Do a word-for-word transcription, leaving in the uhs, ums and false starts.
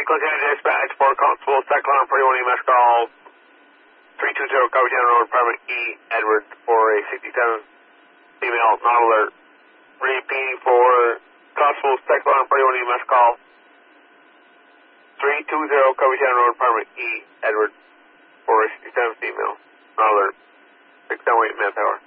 Clinton Dispatch for Constable Cyclone forty-one E M S call three two zero Covington Road, Apartment E, Edward, for a sixty-seven female, not alert. Repeating for Constable Cyclone forty-one E M S call three two zero Covington Road, Apartment E, Edward, for a sixty-seven female, not alert. six seven eight meth hour.